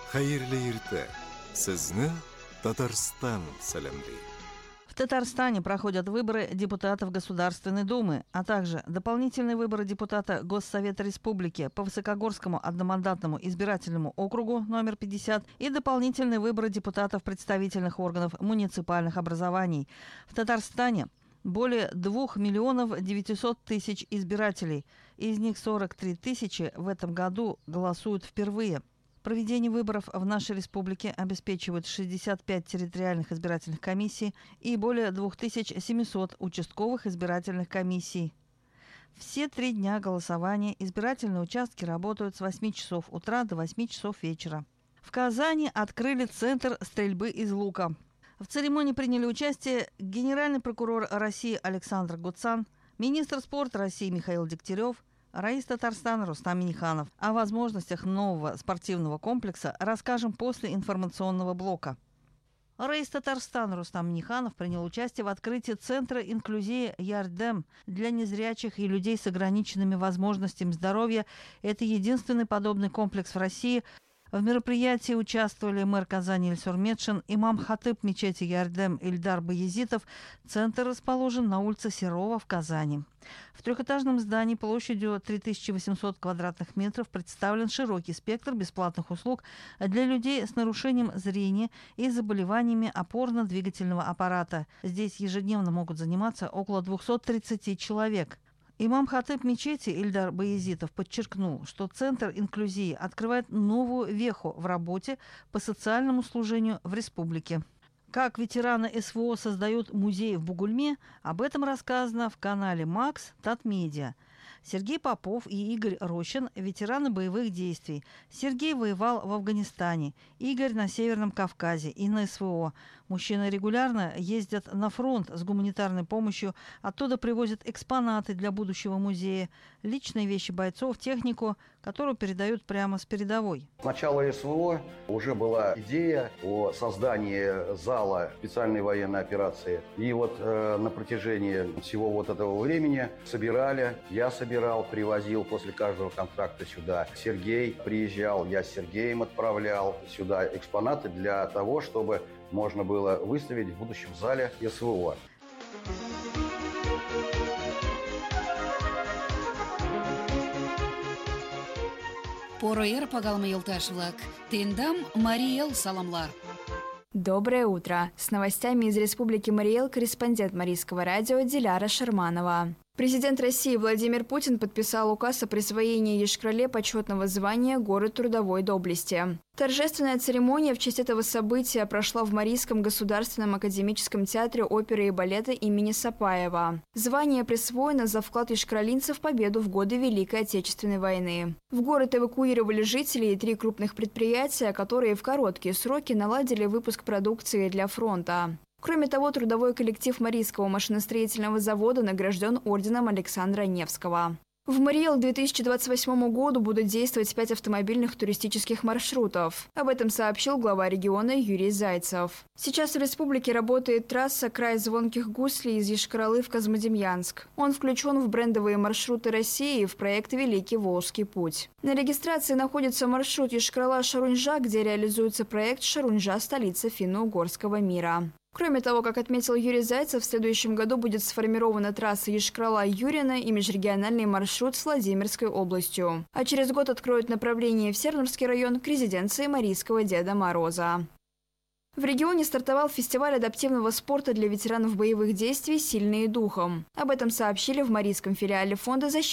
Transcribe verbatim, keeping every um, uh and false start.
Хәерле иртә. Сезне Татарстан сәламлый. В Татарстане проходят выборы депутатов Государственной Думы, а также дополнительные выборы депутата Госсовета Республики по Высокогорскому одномандатному избирательному округу номер пятьдесят и дополнительные выборы депутатов представительных органов муниципальных образований. В Татарстане более двух миллионов девятисот тысяч избирателей. Из них сорок три тысячи в этом году голосуют впервые. Проведение выборов в нашей республике обеспечивают шестьдесят пять территориальных избирательных комиссий и более две тысячи семьсот участковых избирательных комиссий. Все три дня голосования избирательные участки работают с восьми часов утра до восьми часов вечера. В Казани открыли центр стрельбы из лука. В церемонии приняли участие генеральный прокурор России Александр Гуцан, министр спорта России Михаил Дегтярев, раис Татарстана Рустам Минниханов. О возможностях нового спортивного комплекса расскажем после информационного блока. Раис Татарстана Рустам Минниханов принял участие в открытии центра инклюзии «Ярдем» для незрячих и людей с ограниченными возможностями здоровья. Это единственный подобный комплекс в России. В мероприятии участвовали мэр Казани Ильсур Метшин, имам-хатыб мечети Ярдем Ильдар Баязитов. Центр расположен на улице Серова в Казани. В трехэтажном здании площадью три тысячи восемьсот квадратных метров представлен широкий спектр бесплатных услуг для людей с нарушением зрения и заболеваниями опорно-двигательного аппарата. Здесь ежедневно могут заниматься около двухсот тридцати человек. Имам-хатыб мечети Ильдар Баязитов подчеркнул, что Центр инклюзии открывает новую веху в работе по социальному служению в республике. Как ветераны СВО создают музей в Бугульме, об этом рассказано в канале Макс Татмедиа. Сергей Попов и Игорь Рощин – ветераны боевых действий. Сергей воевал в Афганистане, Игорь на Северном Кавказе и на СВО. Мужчины регулярно ездят на фронт с гуманитарной помощью, оттуда привозят экспонаты для будущего музея, личные вещи бойцов, технику, которую передают прямо с передовой. С начала СВО уже была идея о создании зала специальной военной операции. И вот э, на протяжении всего вот этого времени собирали, я собирал, привозил после каждого контракта сюда. Сергей приезжал, я с Сергеем отправлял сюда экспонаты для того, чтобы можно было выставить в будущем зале СВО. Пороер пагалмы елташ-влак. Тендам Мариэл саламлар. Доброе утро. С новостями из Республики Мариэл корреспондент Марийского радио Диляра Шарманова. Президент России Владимир Путин подписал указ о присвоении Йошкар-Оле почетного звания «Город трудовой доблести». Торжественная церемония в честь этого события прошла в Марийском государственном академическом театре оперы и балета имени Сапаева. Звание присвоено за вклад йошкар-олинцев в победу в годы Великой Отечественной войны. В город эвакуировали жителей и три крупных предприятия, которые в короткие сроки наладили выпуск продукции для фронта. Кроме того, трудовой коллектив Марийского машиностроительного завода награжден орденом Александра Невского. В Мариэл к две тысячи двадцать восьмому году будут действовать пять автомобильных туристических маршрутов. Об этом сообщил глава региона Юрий Зайцев. Сейчас в республике работает трасса «Край звонких гуслей» из Йошкар-Олы в Козмодемьянск. Он включен в брендовые маршруты России и в проект «Великий Волжский путь». На регистрации находится маршрут Йошкар-Ола-Шарунжа, где реализуется проект «Шарунжа – столица финно-угорского мира». Кроме того, как отметил Юрий Зайцев, в следующем году будет сформирована трасса Йошкар-Ола-Юрина и межрегиональный маршрут с Владимирской областью. А через год откроют направление в Сернурский район к резиденции Марийского Деда Мороза. В регионе стартовал фестиваль адаптивного спорта для ветеранов боевых действий «Сильные духом». Об этом сообщили в Марийском филиале Фонда защиты